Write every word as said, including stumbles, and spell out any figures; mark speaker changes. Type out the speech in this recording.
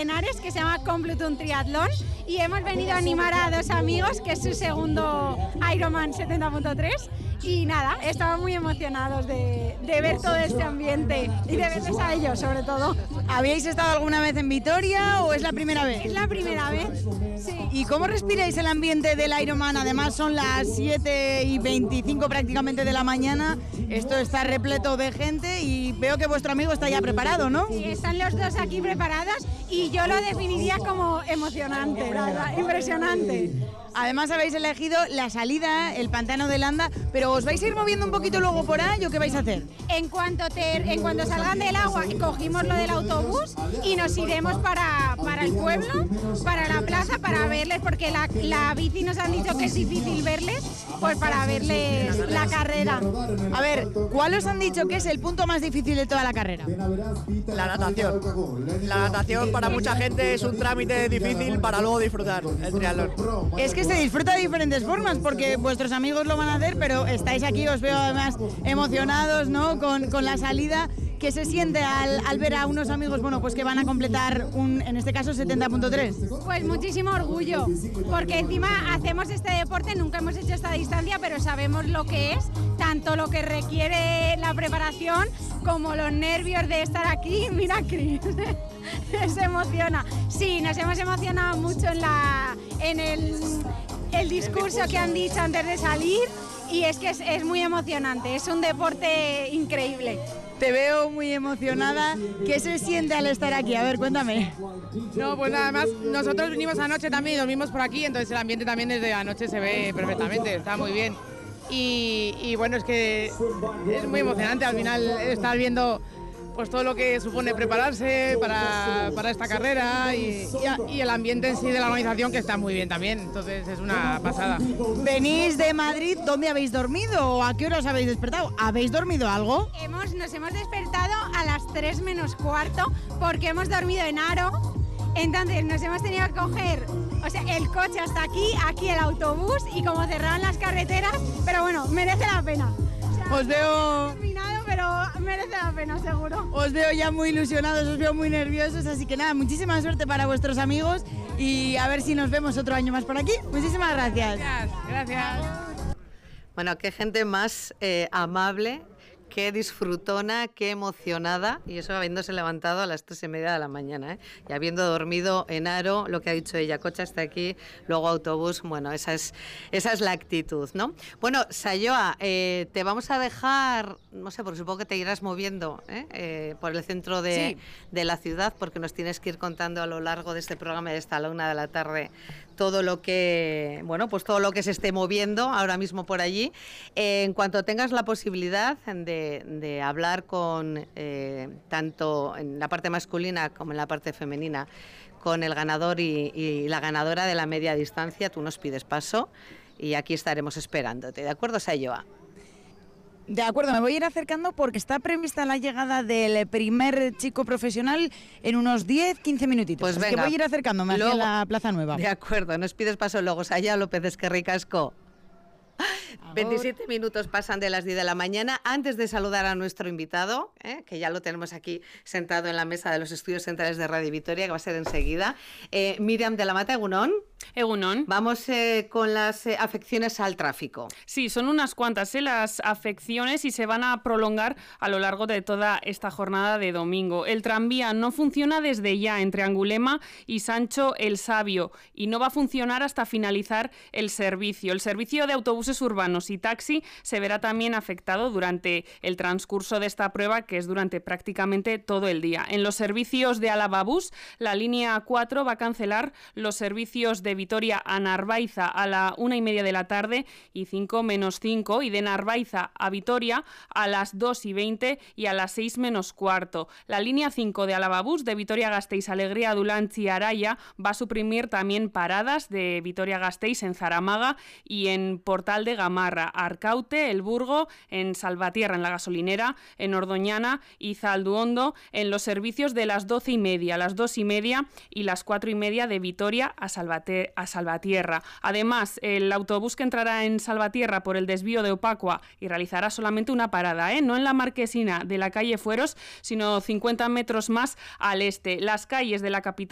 Speaker 1: Henares que se llama Complutum Triatlón y hemos venido a animar a dos amigos que es su segundo Ironman setenta punto tres y nada, estamos muy emocionados de, de ver todo este ambiente y de verles a ellos sobre todo.
Speaker 2: ¿Habíais estado alguna vez en Vitoria o es la primera vez?
Speaker 1: Es la primera vez, sí.
Speaker 2: ¿Y cómo respiráis el ambiente del Ironman? Además son las siete y veinticinco prácticamente de la mañana, esto está repleto de gente y veo que vuestro amigo está ya preparado, ¿no?
Speaker 1: Sí, están los dos aquí preparados y yo lo definiría como emocionante, la verdad, impresionante.
Speaker 2: Además habéis elegido la salida, el pantano de Landa, pero ¿os vais a ir moviendo un poquito luego por ahí o qué vais a hacer?
Speaker 1: En cuanto, te, en cuanto salgan del agua, cogimos lo del autobús y nos iremos para, para el pueblo, para la plaza, para verles, porque la, la bici nos han dicho que es difícil verles, pues para verles la carrera.
Speaker 2: A ver, ¿cuál os han dicho que es el punto más difícil de toda la carrera?
Speaker 3: La natación. La natación para mucha gente es un trámite difícil para luego disfrutar el triatlón.
Speaker 2: Es que se disfruta de diferentes formas, porque vuestros amigos lo van a hacer, pero estáis aquí, os veo además emocionados, ¿no? Con, con la salida. ¿Qué se siente al, al ver a unos amigos, bueno, pues que van a completar un, en este caso, setenta punto tres?
Speaker 1: Pues muchísimo orgullo, porque encima hacemos este deporte, nunca hemos hecho esta distancia, pero sabemos lo que es, tanto lo que requiere la preparación como los nervios de estar aquí. Mira, Cris, se emociona. Sí, nos hemos emocionado mucho en, la, en el, el discurso que han dicho antes de salir y es que es, es muy emocionante, es un deporte increíble.
Speaker 2: Te veo muy emocionada. ¿Qué se siente al estar aquí? A ver, cuéntame.
Speaker 4: No, pues nada más, nosotros vinimos anoche también y dormimos por aquí, entonces el ambiente también desde anoche se ve perfectamente, está muy bien. Y, y bueno, es que es muy emocionante al final estar viendo pues todo lo que supone prepararse para, para esta carrera y, y, y el ambiente en sí de la organización, que está muy bien también, entonces es una pasada.
Speaker 2: ¿Venís de Madrid? ¿Dónde habéis dormido o a qué hora os habéis despertado? ¿Habéis dormido algo?
Speaker 1: Hemos, nos hemos despertado a las tres menos cuarto porque hemos dormido en Aro, entonces nos hemos tenido que coger, o sea, el coche hasta aquí, aquí el autobús y como cerraron las carreteras, pero bueno, merece la pena. O sea,
Speaker 2: os veo...
Speaker 1: terminado, pero merece la pena, seguro.
Speaker 2: Os veo ya muy ilusionados, os veo muy nerviosos, así que nada, muchísima suerte para vuestros amigos y a ver si nos vemos otro año más por aquí. Muchísimas gracias.
Speaker 4: Gracias. Gracias.
Speaker 5: Bueno, qué gente más eh, amable, qué disfrutona, qué emocionada, y eso habiéndose levantado a las tres y media de la mañana, ¿eh? Y habiendo dormido en Aro, lo que ha dicho ella, coche hasta aquí, luego autobús, bueno, esa es, esa es la actitud, ¿no? Bueno, Sayoa, eh, te vamos a dejar, no sé, porque supongo que te irás moviendo ¿eh? Eh, por el centro de, sí. de la ciudad, porque nos tienes que ir contando a lo largo de este programa de esta a la una de la tarde todo lo que, bueno, pues todo lo que se esté moviendo ahora mismo por allí. Eh, en cuanto tengas la posibilidad de, de hablar con eh, tanto en la parte masculina como en la parte femenina con el ganador y, y la ganadora de la media distancia, tú nos pides paso y aquí estaremos esperándote. ¿De acuerdo, Sayoa?
Speaker 2: De acuerdo, me voy a ir acercando porque está prevista la llegada del primer chico profesional en unos diez, quince minutitos.
Speaker 5: Pues venga,
Speaker 2: que voy a ir acercándome luego, hacia la Plaza Nueva.
Speaker 5: De acuerdo, nos pides paso luego. Sayoa López Esquerricasco. veintisiete minutos pasan de las diez de la mañana. Antes de saludar a nuestro invitado, ¿eh? que ya lo tenemos aquí sentado en la mesa de los estudios centrales de Radio Vitoria, que va a ser enseguida, eh, Miriam de la Mata, Egunon.
Speaker 6: Egunon.
Speaker 5: Vamos eh, con las eh, afecciones al tráfico.
Speaker 6: Sí, son unas cuantas eh, las afecciones y se van a prolongar a lo largo de toda esta jornada de domingo. El tranvía no funciona desde ya entre Angulema y Sancho el Sabio y no va a funcionar hasta finalizar el servicio. El servicio de autobuses urbanos y taxi se verá también afectado durante el transcurso de esta prueba, que es durante prácticamente todo el día. En los servicios de Álava-Bus, la línea cuatro va a cancelar los servicios de Vitoria a Narbaiza a la una y media de la tarde y cinco menos cinco, y de Narbaiza a Vitoria a las dos y veinte y a las seis menos cuarto. La línea cinco de Álava-Bus de Vitoria-Gasteiz, Alegría, Dulantzi y Araya va a suprimir también paradas de Vitoria-Gasteiz en Zaramaga y en Portal de Gamarra, Arcaute, El Burgo, en Salvatierra, en la gasolinera, en Ordoñana y Zalduondo, en los servicios de las doce y media, las dos y media y las cuatro y media de Vitoria a Salvatierra. a Salvatierra. Además, el autobús que entrará en Salvatierra por el desvío de Opacua y realizará solamente una parada, ¿eh? no en la marquesina de la calle Fueros, sino cincuenta metros más al este. Las calles de la capital